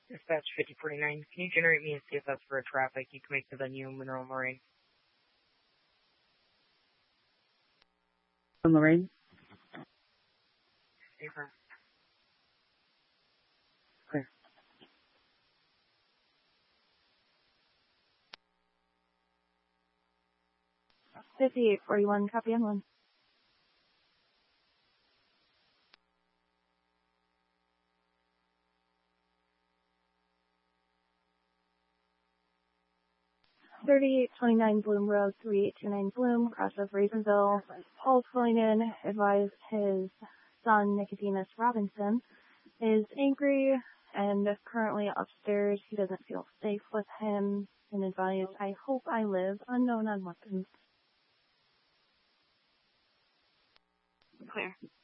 Dispatch 5049. Can you generate me a CFS for a traffic? You can make the venue Mineral Moraine. Lorraine? Safer. Clear. $58.41, copy on 1. $38.29 Bloom Road, 3829 Bloom, cross of Ravenville. Paul's calling in, advised his son, Nicodemus Robinson, is angry and currently upstairs. He doesn't feel safe with him, and advised, I hope I live, unknown on weapons. Clear.